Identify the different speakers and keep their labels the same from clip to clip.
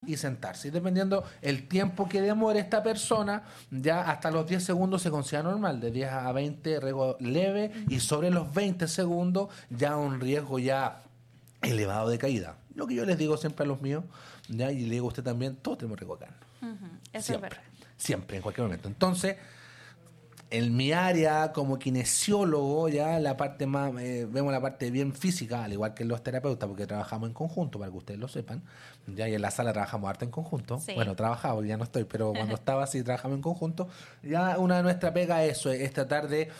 Speaker 1: y sentarse. Y dependiendo el tiempo que demore esta persona, ya hasta los 10 segundos se considera normal, de 10 a 20 riesgo leve, y sobre los 20 segundos ya un riesgo ya elevado de caída. Lo que yo les digo siempre a los míos, ya, y le digo a usted también, todos tenemos riesgo de caernos.
Speaker 2: Eso
Speaker 1: Siempre,
Speaker 2: es verdad.
Speaker 1: siempre, en cualquier momento. Entonces, en mi área como kinesiólogo, ya la parte más, vemos la parte bien física, al igual que los terapeutas, porque trabajamos en conjunto, para que ustedes lo sepan. Ya, y en la sala trabajamos harto en conjunto.
Speaker 2: Sí.
Speaker 1: Bueno, trabajaba, porque ya no estoy, pero cuando estaba así trabajamos en conjunto. Ya una de nuestras pegas es tratar de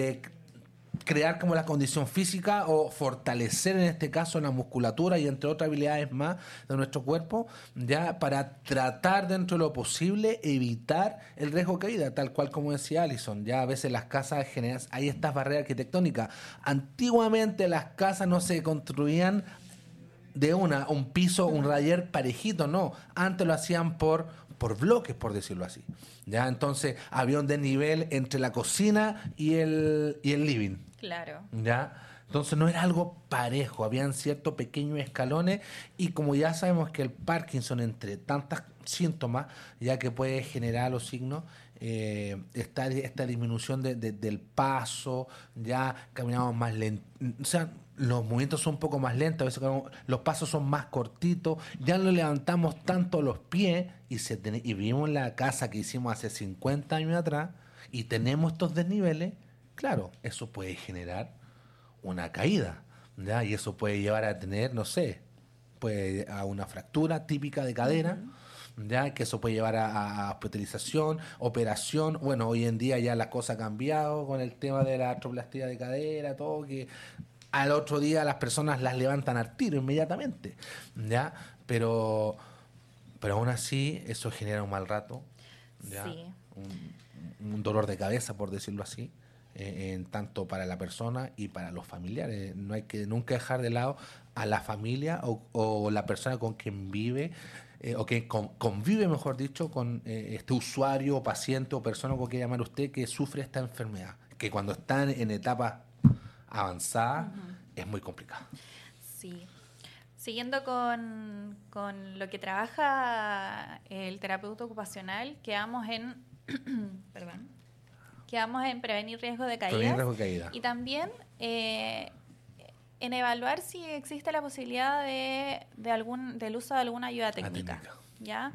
Speaker 1: crear como la condición física o fortalecer en este caso la musculatura y entre otras habilidades más de nuestro cuerpo, ya para tratar dentro de lo posible evitar el riesgo de caída, tal cual como decía Alison. Ya a veces las casas generan, hay estas barreras arquitectónicas. Antiguamente las casas no se construían de un piso, un radier parejito, no. Antes lo hacían por bloques, por decirlo así. Ya, entonces había un desnivel entre la cocina y el living.
Speaker 2: Claro.
Speaker 1: ¿Ya? Entonces no era algo parejo, habían ciertos pequeños escalones, y como ya sabemos que el Parkinson, entre tantos síntomas, ya que puede generar los signos, esta disminución del paso, ya caminamos más lento, o sea, los movimientos son un poco más lentos, a veces los pasos son más cortitos, ya no levantamos tanto los pies, y vivimos en la casa que hicimos hace 50 años atrás, y tenemos estos desniveles. Claro, eso puede generar una caída, ¿ya? Y eso puede llevar a tener, no sé, a una fractura típica de cadera, ¿ya? Que eso puede llevar a hospitalización, operación. Bueno, hoy en día ya la cosa ha cambiado con el tema de la artroplastía de cadera, todo, que al otro día las personas las levantan al tiro inmediatamente, ¿ya? Pero aún así eso genera un mal rato, ¿ya?
Speaker 2: Sí.
Speaker 1: Un dolor de cabeza, por decirlo así. Tanto para la persona y para los familiares. No hay que nunca dejar de lado a la familia o la persona con quien vive, o que convive, mejor dicho, con este usuario o paciente o persona, como quiera llamar usted, que sufre esta enfermedad, que cuando están en etapas avanzadas es muy complicado.
Speaker 2: Sí. Siguiendo con lo que trabaja el terapeuta ocupacional, quedamos en prevenir riesgo de caídas. Y también en evaluar si existe la posibilidad del uso de alguna ayuda técnica. ¿Ya?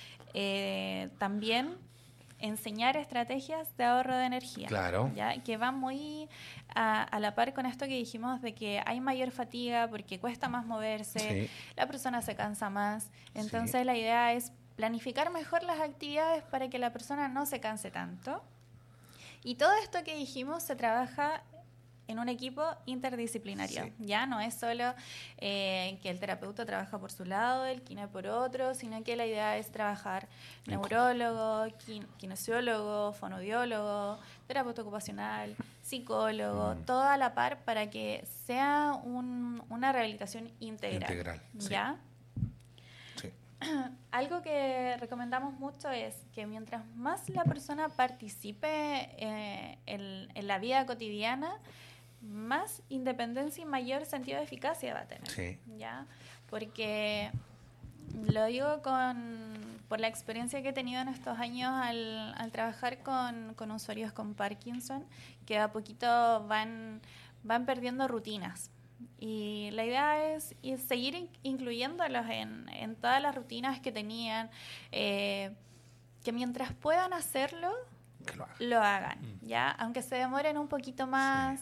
Speaker 2: También enseñar estrategias de ahorro de energía.
Speaker 1: Claro.
Speaker 2: ¿Ya? Que va muy a la par con esto que dijimos de que hay mayor fatiga porque cuesta más moverse, la persona se cansa más. Entonces la idea es planificar mejor las actividades para que la persona no se canse tanto. Y todo esto que dijimos se trabaja en un equipo interdisciplinario. Ya no es solo que el terapeuta trabaja por su lado, el kine por otro, sino que la idea es trabajar neurólogo, kinesiólogo, fonoaudiólogo, terapeuta ocupacional, psicólogo, todo a la par para que sea una rehabilitación integral. ¿Ya?
Speaker 1: Sí.
Speaker 2: Algo que recomendamos mucho es que mientras más la persona participe en la vida cotidiana, más independencia y mayor sentido de eficacia va a tener. ¿Ya? Porque lo digo por la experiencia que he tenido en estos años al trabajar con usuarios con Parkinson, que a poquito van perdiendo rutinas. Y la idea es seguir incluyéndolos en todas las rutinas que tenían, que mientras puedan hacerlo, lo hagan, ¿ya? Aunque se demoren un poquito más,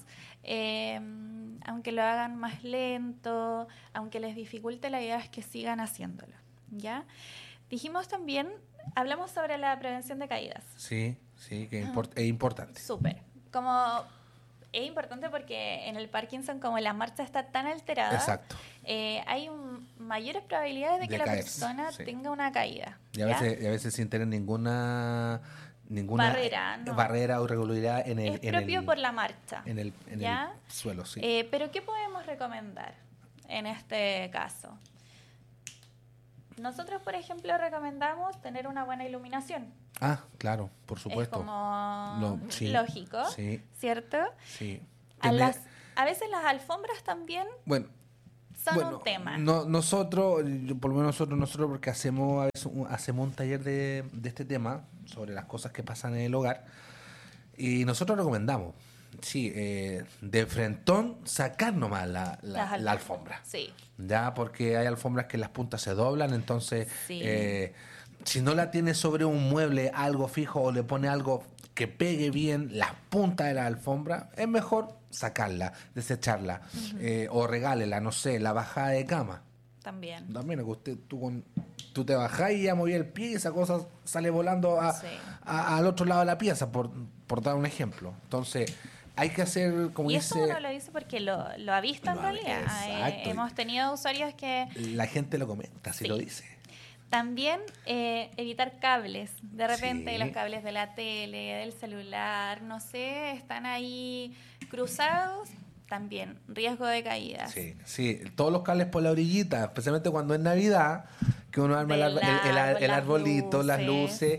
Speaker 2: aunque lo hagan más lento, aunque les dificulte, la idea es que sigan haciéndolo, ¿ya? Dijimos también, hablamos sobre la prevención de caídas.
Speaker 1: Sí, que es importante.
Speaker 2: Súper. Es importante porque en el Parkinson, como la marcha está tan alterada, hay mayores probabilidades de que la persona tenga una caída.
Speaker 1: Y a veces sin tener ninguna barrera o irregularidad
Speaker 2: es propio por la marcha.
Speaker 1: En el suelo,
Speaker 2: pero ¿qué podemos recomendar en este caso? Nosotros, por ejemplo, recomendamos tener una buena iluminación.
Speaker 1: Ah, claro, por supuesto.
Speaker 2: Es como lógico, ¿cierto?
Speaker 1: Sí.
Speaker 2: A veces las alfombras también son un tema.
Speaker 1: Nosotros, por lo menos nosotros porque hacemos hacemos un taller de este tema sobre las cosas que pasan en el hogar y nosotros recomendamos, sí, de frentón sacar nomás la alfombra.
Speaker 2: Sí.
Speaker 1: Ya, porque hay alfombras que las puntas se doblan, entonces
Speaker 2: Sí.
Speaker 1: si no la tiene sobre un mueble algo fijo o le pone algo que pegue bien las puntas de la alfombra, es mejor sacarla, desecharla, o regálela, no sé, la bajada de cama.
Speaker 2: También
Speaker 1: También que tú te bajás y ya moví el pie y esa cosa sale volando al otro lado de la pieza, por dar un ejemplo. Entonces, hay que hacer, como
Speaker 2: y
Speaker 1: dice...
Speaker 2: eso uno lo dice porque lo ha visto en realidad.
Speaker 1: Exacto.
Speaker 2: Hemos tenido usuarios que...
Speaker 1: La gente lo comenta,
Speaker 2: Sí.
Speaker 1: lo dice.
Speaker 2: También evitar cables. De repente
Speaker 1: Sí.
Speaker 2: los cables de la tele, del celular, no sé, están ahí cruzados. También riesgo de caídas.
Speaker 1: Sí, todos los cables por la orillita, especialmente cuando es Navidad, que uno arma el arbolito, las luces,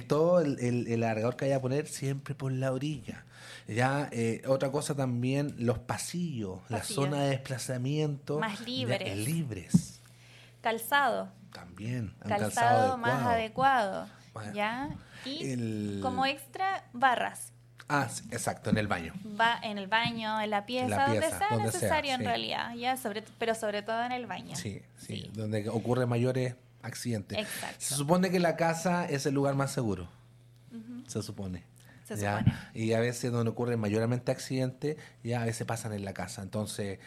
Speaker 1: el alargador que vaya a poner siempre por la orilla. Ya, otra cosa también, los pasillos, la zona de desplazamiento.
Speaker 2: Más libres.
Speaker 1: Libres.
Speaker 2: Calzado.
Speaker 1: También.
Speaker 2: Calzado más adecuado. ¿Ya? Y como extra, barras.
Speaker 1: Ah, sí, exacto, en el baño.
Speaker 2: Va en el baño, en la pieza, donde sea necesario en realidad, ya pero sobre todo en el baño.
Speaker 1: Sí, donde ocurren mayores accidentes.
Speaker 2: Exacto.
Speaker 1: Se supone que la casa es el lugar más seguro. Se supone. Y a veces donde ocurren mayormente accidentes, ya a veces pasan en la casa. Entonces,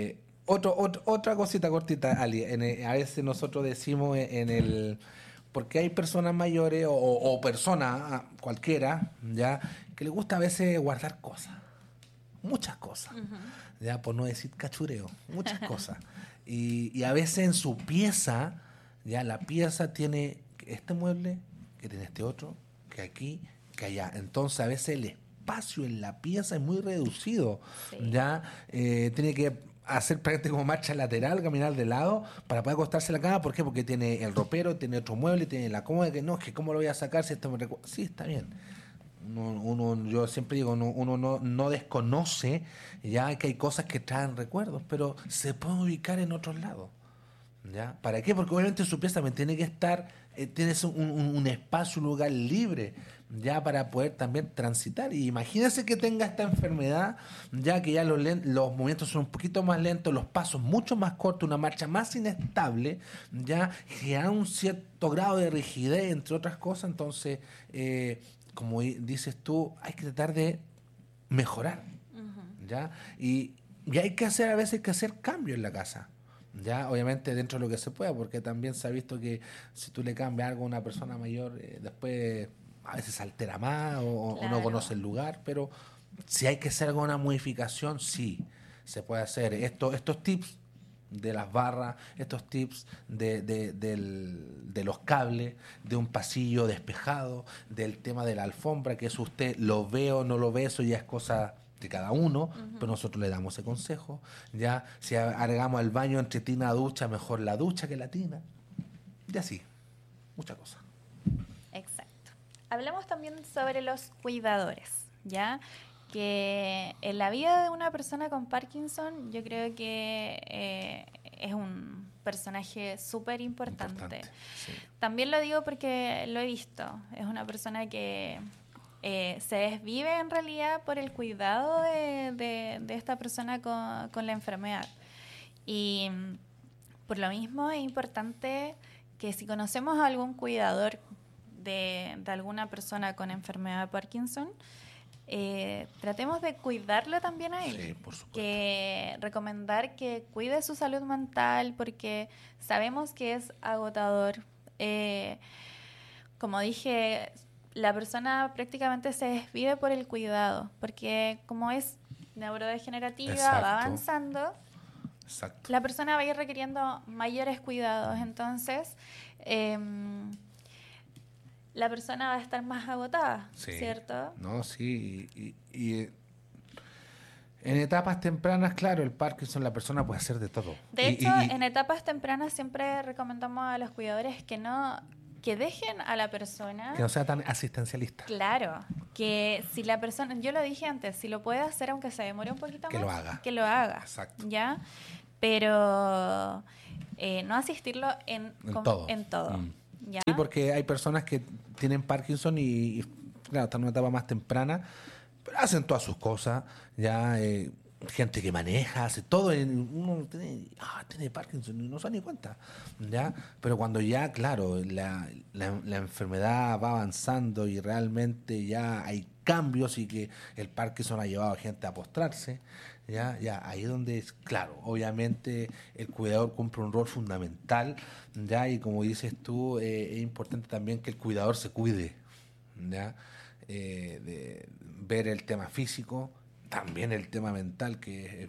Speaker 1: otra cosita cortita, Ali. A veces nosotros decimos porque hay personas mayores o personas cualquiera, ya, que les gusta a veces guardar cosas, muchas cosas, ya, por no decir cachureo, muchas cosas. Y a veces en su pieza, ya, la pieza tiene este mueble, que tiene este otro, que aquí, que allá. Entonces a veces el espacio en la pieza es muy reducido, ya, tiene que hacer prácticamente como marcha lateral, caminar de lado para poder acostarse en la cama. ¿Por qué? Porque tiene el ropero, tiene otro mueble, tiene la cómoda, que no, es que cómo lo voy a sacar si esto me recuerda. Sí, está bien. Yo siempre digo, uno no desconoce ya que hay cosas que traen recuerdos, pero se pueden ubicar en otros lados. ¿Ya? ¿Para qué? Porque obviamente su pieza también tiene que estar, tienes un espacio, un lugar libre, ya, para poder también transitar. Y imagínese que tenga esta enfermedad, ya que ya los movimientos son un poquito más lentos, los pasos mucho más cortos, una marcha más inestable, ya, que da un cierto grado de rigidez, entre otras cosas. Entonces, como dices tú, hay que tratar de mejorar, ¿ya? Y hay que hacer, a veces hay que hacer cambios en la casa. Ya, obviamente dentro de lo que se pueda, porque también se ha visto que si tú le cambias algo a una persona mayor, después a veces se altera más o no conoce el lugar, pero si hay que hacer alguna modificación, sí, se puede hacer. Estos tips de las barras, estos tips de los cables, de un pasillo despejado, del tema de la alfombra, que eso usted lo ve o no lo ve, eso ya es cosa de cada uno, pero nosotros le damos ese consejo. Ya, si agregamos al baño entre tina y ducha, mejor la ducha que la tina. Y así, muchas cosas.
Speaker 2: Exacto. Hablamos también sobre los cuidadores, ¿ya? Que en la vida de una persona con Parkinson yo creo que es un personaje súper importante.
Speaker 1: Sí.
Speaker 2: También lo digo porque lo he visto. Es una persona que se desvive en realidad por el cuidado de esta persona con la enfermedad. Y por lo mismo es importante que si conocemos a algún cuidador de alguna persona con enfermedad de Parkinson, tratemos de cuidarlo también a él.
Speaker 1: Sí, por supuesto.
Speaker 2: Que recomendar que cuide su salud mental porque sabemos que es agotador. Como dije, la persona prácticamente se desvive por el cuidado, porque como es neurodegenerativa, va avanzando, la persona va a ir requiriendo mayores cuidados. Entonces, la persona va a estar más agotada, ¿cierto?
Speaker 1: No, sí. Y en etapas tempranas, claro, el Parkinson, la persona puede hacer de todo.
Speaker 2: De hecho, en etapas tempranas siempre recomendamos a los cuidadores que dejen a la persona...
Speaker 1: Que no sea tan asistencialista.
Speaker 2: Claro, que si la persona... Yo lo dije antes, si lo puede hacer, aunque se demore un poquito
Speaker 1: que
Speaker 2: más...
Speaker 1: lo haga.
Speaker 2: Que lo haga.
Speaker 1: Exacto.
Speaker 2: ¿Ya? pero no asistirlo en
Speaker 1: todo.
Speaker 2: En todo. ¿Ya?
Speaker 1: Sí, porque hay personas que tienen Parkinson y claro, están en una etapa más temprana, pero hacen todas sus cosas, ya gente que maneja, hace todo, uno tiene Parkinson y no se da ni cuenta, ya, pero cuando ya, claro, la enfermedad va avanzando y realmente ya hay cambios y que el Parkinson ha llevado a gente a postrarse, ya ahí es donde es claro, obviamente el cuidador cumple un rol fundamental, ya, y como dices tú, es importante también que el cuidador se cuide, ya, de ver el tema físico, también el tema mental, que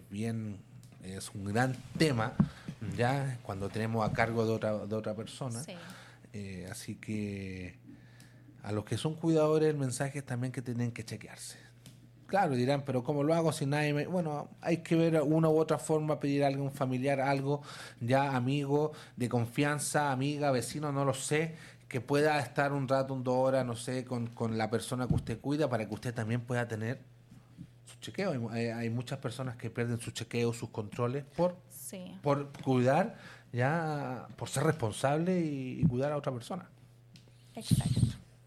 Speaker 1: es un gran tema, ya, cuando tenemos a cargo de otra persona.
Speaker 2: Sí.
Speaker 1: Así que a los que son cuidadores, el mensaje es también que tienen que chequearse. Claro, dirán, pero ¿cómo lo hago si nadie me...? Bueno, hay que ver una u otra forma, pedir a algún familiar, algo, ya amigo, de confianza, amiga, vecino, no lo sé, que pueda estar un rato, 2 horas, no sé, con la persona que usted cuida para que usted también pueda tener su chequeo. Hay muchas personas que pierden su chequeo, sus controles
Speaker 2: Sí.
Speaker 1: por cuidar, ya por ser responsable y cuidar a otra persona.
Speaker 2: Exacto.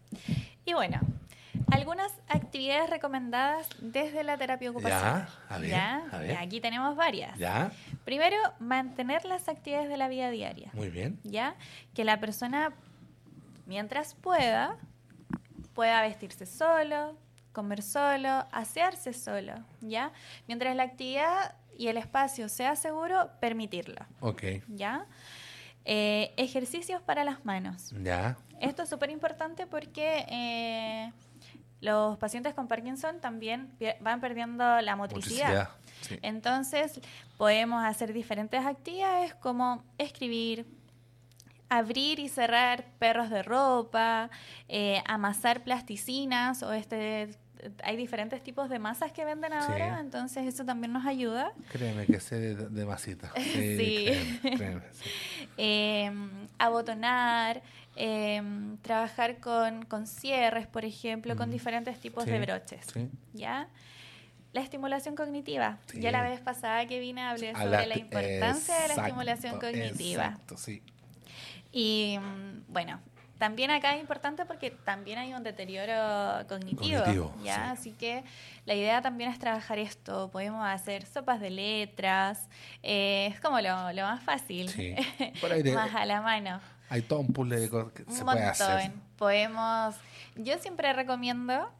Speaker 2: Y bueno, algunas actividades recomendadas desde la terapia ocupacional.
Speaker 1: Ya, a ver.
Speaker 2: Y aquí tenemos varias.
Speaker 1: Ya,
Speaker 2: Primero, mantener las actividades de la vida diaria.
Speaker 1: muy bien.
Speaker 2: ¿Ya? Que la persona, mientras pueda vestirse solo, comer solo, asearse solo, ¿ya? Mientras la actividad y el espacio sea seguro, permitirlo.
Speaker 1: Ok.
Speaker 2: ¿Ya? Ejercicios para las manos.
Speaker 1: Ya.
Speaker 2: Esto es súper importante porque los pacientes con Parkinson también van perdiendo la motricidad.
Speaker 1: Sí.
Speaker 2: Entonces, podemos hacer diferentes actividades como escribir, abrir y cerrar perros de ropa, amasar plasticinas hay diferentes tipos de masas que venden ahora,
Speaker 1: Sí.
Speaker 2: entonces eso también nos ayuda.
Speaker 1: Créeme que sé de masita.
Speaker 2: Sí.
Speaker 1: Créeme, sí.
Speaker 2: Abotonar, trabajar con cierres, por ejemplo, con diferentes tipos
Speaker 1: Sí,
Speaker 2: de broches.
Speaker 1: sí.
Speaker 2: ¿Ya? La estimulación cognitiva.
Speaker 1: Sí.
Speaker 2: Ya la vez pasada que vine hablé sobre la importancia de la
Speaker 1: Exacto,
Speaker 2: estimulación cognitiva.
Speaker 1: Exacto, sí.
Speaker 2: Y bueno, también acá es importante porque también hay un deterioro cognitivo, ¿ya?
Speaker 1: Sí.
Speaker 2: Así que la idea también es trabajar esto. Podemos hacer sopas de letras, es como lo más fácil,
Speaker 1: Sí. Por ahí
Speaker 2: más a la mano.
Speaker 1: hay todo un puzzle de cosas que
Speaker 2: Un
Speaker 1: se
Speaker 2: montón.
Speaker 1: puede hacer.
Speaker 2: Yo siempre recomiendo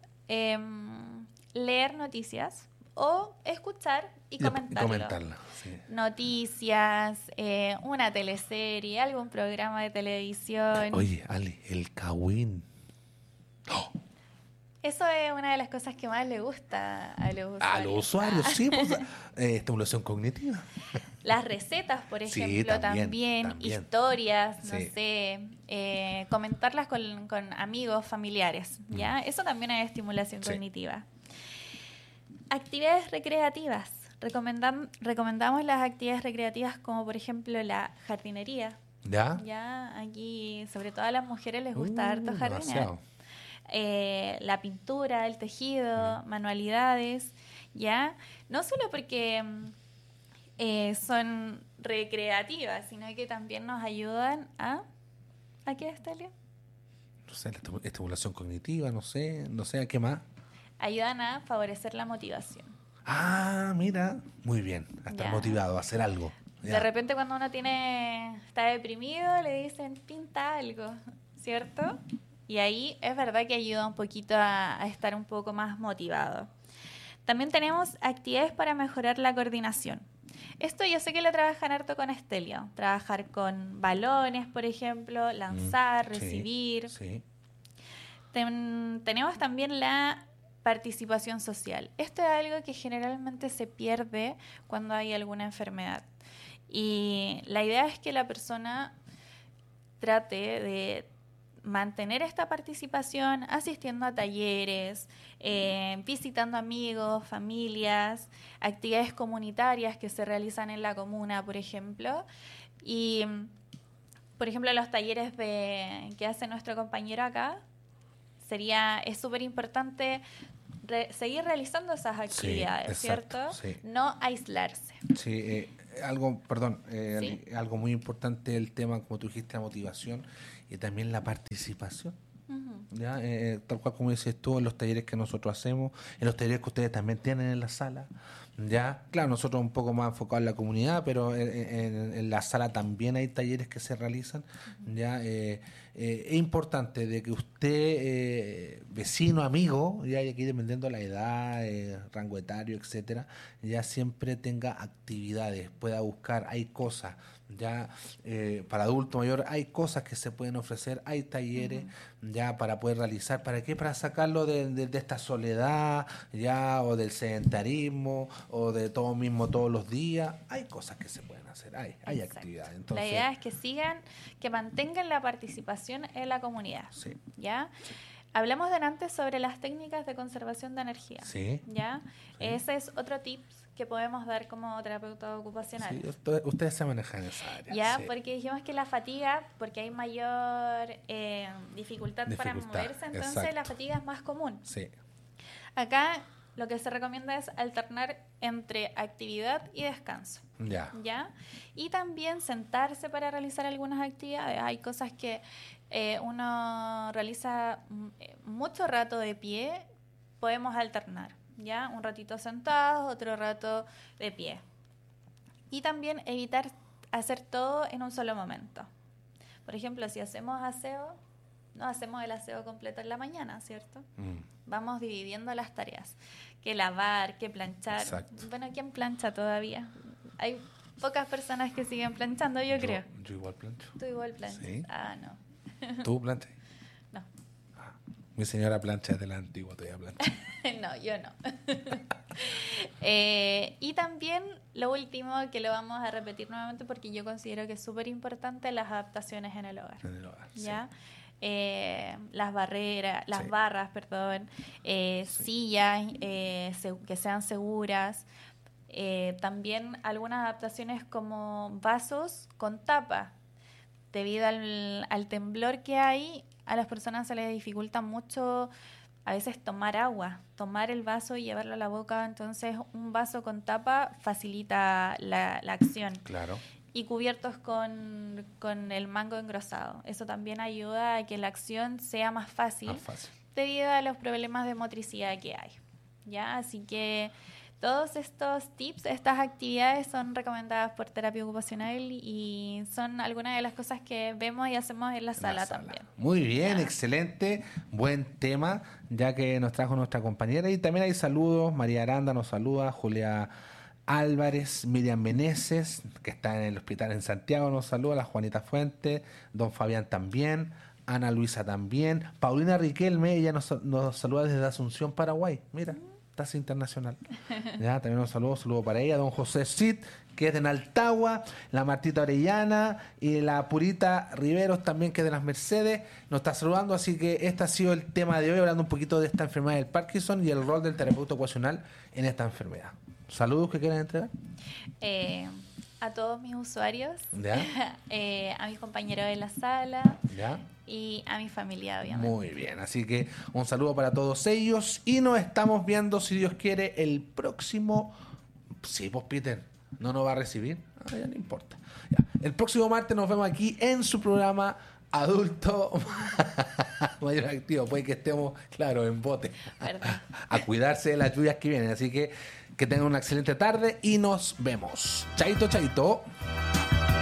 Speaker 2: leer noticias o escuchar y
Speaker 1: comentarla. Sí.
Speaker 2: Noticias, una teleserie, algún programa de televisión.
Speaker 1: Oye, Ali, el Kawin. ¡Oh!
Speaker 2: Eso es una de las cosas que más le gusta a los usuarios.
Speaker 1: A los usuarios, sí, pues, estimulación cognitiva.
Speaker 2: Las recetas, por
Speaker 1: Sí,
Speaker 2: ejemplo,
Speaker 1: también.
Speaker 2: historias, no
Speaker 1: Sí.
Speaker 2: sé, comentarlas con amigos, familiares, ¿ya? Eso también es estimulación
Speaker 1: Sí.
Speaker 2: cognitiva. Actividades recreativas. Recomendamos las actividades recreativas como, por ejemplo, la jardinería.
Speaker 1: ¿Ya?
Speaker 2: Ya, aquí, sobre todo a las mujeres les gusta harto jardinear.
Speaker 1: Demasiado.
Speaker 2: La pintura, el tejido, manualidades, ¿ya? No solo porque son recreativas, sino que también nos ayudan ¿a qué, Estalia?
Speaker 1: No sé, la estimulación cognitiva, no sé, ¿a qué más?
Speaker 2: Ayudan a favorecer la motivación.
Speaker 1: Ah, mira, muy bien, a estar
Speaker 2: Ya.
Speaker 1: motivado a hacer algo.
Speaker 2: De
Speaker 1: Ya.
Speaker 2: repente cuando uno está deprimido, le dicen, pinta algo, ¿cierto? Y ahí es verdad que ayuda un poquito a estar un poco más motivado. También tenemos actividades para mejorar la coordinación. Esto yo sé que lo trabajan harto con Estelio. Trabajar con balones, por ejemplo, lanzar,
Speaker 1: Sí,
Speaker 2: recibir.
Speaker 1: Sí.
Speaker 2: Tenemos también la participación social. Esto es algo que generalmente se pierde cuando hay alguna enfermedad. Y la idea es que la persona trate de mantener esta participación asistiendo a talleres, visitando amigos, familias, actividades comunitarias que se realizan en la comuna, por ejemplo. Y, por ejemplo, los talleres que hace nuestro compañero acá, es súper importante seguir realizando esas actividades,
Speaker 1: exacto,
Speaker 2: ¿cierto?
Speaker 1: sí.
Speaker 2: No aislarse.
Speaker 1: Sí,
Speaker 2: Sí.
Speaker 1: algo muy importante el tema, como tú dijiste, la motivación y también la participación.
Speaker 2: Ujú.
Speaker 1: ¿Ya? Tal cual como dices tú, en los talleres que nosotros hacemos, en los talleres que ustedes también tienen en la sala. Ya, claro, nosotros un poco más enfocados en la comunidad, pero en la sala también hay talleres que se realizan. Ya, es importante de que usted, vecino, amigo, ya y aquí dependiendo de la edad, rango etario, etcétera, ya siempre tenga actividades, pueda buscar, hay cosas. Ya para adulto mayor hay cosas que se pueden ofrecer, hay talleres ya para poder realizar, ¿para qué? Para sacarlo de esta soledad ya o del sedentarismo o de todo mismo todos los días, hay cosas que se pueden hacer, hay
Speaker 2: Exacto.
Speaker 1: actividades.
Speaker 2: La
Speaker 1: Entonces,
Speaker 2: idea es que sigan, que mantengan la participación en la comunidad.
Speaker 1: sí,
Speaker 2: ¿Ya? Hablamos delante sobre las técnicas de conservación de energía.
Speaker 1: sí,
Speaker 2: ¿Ya?
Speaker 1: sí.
Speaker 2: Ese es otro tip que podemos dar como terapeuta ocupacional.
Speaker 1: sí, ustedes se manejan en esa área.
Speaker 2: Ya,
Speaker 1: Sí.
Speaker 2: porque dijimos que la fatiga, porque hay mayor dificultad para
Speaker 1: Dificultad,
Speaker 2: moverse, entonces
Speaker 1: exacto.
Speaker 2: la fatiga es más común.
Speaker 1: Sí,
Speaker 2: Acá lo que se recomienda es alternar entre actividad y descanso.
Speaker 1: ya,
Speaker 2: ¿Ya? Y también sentarse para realizar algunas actividades. Hay cosas que uno realiza mucho rato de pie, podemos alternar, ¿ya? Un ratito sentados, otro rato de pie. Y también evitar hacer todo en un solo momento. Por ejemplo, si hacemos aseo, no hacemos el aseo completo en la mañana, ¿cierto? Vamos dividiendo las tareas. Que lavar, que planchar.
Speaker 1: Exacto.
Speaker 2: Bueno, ¿quién plancha todavía? Hay pocas personas que siguen planchando, yo creo.
Speaker 1: Yo igual plancho.
Speaker 2: Tú igual planchas.
Speaker 1: Sí.
Speaker 2: Ah, no.
Speaker 1: ¿Tú planchas?
Speaker 2: No.
Speaker 1: Mi señora plancha es de la antigua, todavía plancha.
Speaker 2: No, yo no. Y también lo último, que lo vamos a repetir nuevamente porque yo considero que es súper importante, las adaptaciones en el hogar.
Speaker 1: En el hogar, sí.
Speaker 2: ¿Ya? Las
Speaker 1: Sí.
Speaker 2: barras, perdón, sillas que sean seguras. También algunas adaptaciones como vasos con tapa. Debido al temblor que hay, a las personas se les dificulta mucho a veces tomar agua, tomar el vaso y llevarlo a la boca. Entonces un vaso con tapa facilita la acción.
Speaker 1: Claro.
Speaker 2: Y cubiertos con el mango engrosado. Eso también ayuda a que la acción sea más fácil,
Speaker 1: Más fácil.
Speaker 2: debido a los problemas de motricidad que hay. ¿Ya? Así que todos estos tips, estas actividades son recomendadas por terapia ocupacional y son algunas de las cosas que vemos y hacemos en la sala también.
Speaker 1: Muy bien,
Speaker 2: Ya.
Speaker 1: excelente, buen tema, ya que nos trajo nuestra compañera. Y también hay saludos, María Aranda nos saluda, Julia Álvarez, Miriam Meneses, que está en el hospital en Santiago, nos saluda, la Juanita Fuente, don Fabián también, Ana Luisa también, Paulina Riquelme, ella nos saluda desde Asunción, Paraguay, mira, tasa internacional. Ya, también nos saludo para ella, don José Cid, que es de Naltagua, la Martita Orellana y la Purita Riveros también, que es de las Mercedes, nos está saludando, así que este ha sido el tema de hoy, hablando un poquito de esta enfermedad del Parkinson y el rol del terapeuta ocupacional en esta enfermedad. ¿Saludos que quieran entregar?
Speaker 2: A todos mis usuarios,
Speaker 1: ¿Ya?
Speaker 2: a mis compañeros de la sala
Speaker 1: ¿Ya?
Speaker 2: y a mi familia, obviamente.
Speaker 1: Muy bien, así que un saludo para todos ellos y nos estamos viendo, si Dios quiere, el próximo... Sí, pues Peter, ¿no nos va a recibir? Ya no importa. Ya. El próximo martes nos vemos aquí en su programa Adulto Mayor Activo. Puede que estemos, claro, en bote.
Speaker 2: ¿Verdad?
Speaker 1: A cuidarse de las lluvias que vienen. Así que tengan una excelente tarde y nos vemos. Chaito, chaito.